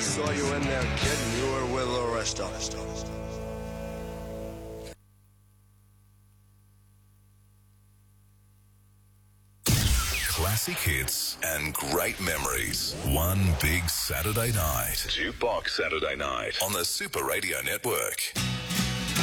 saw you in there, kid, and you were with the rest of us. Classic hits and great memories. One big Saturday night. Jukebox Saturday night on the Super Radio Network.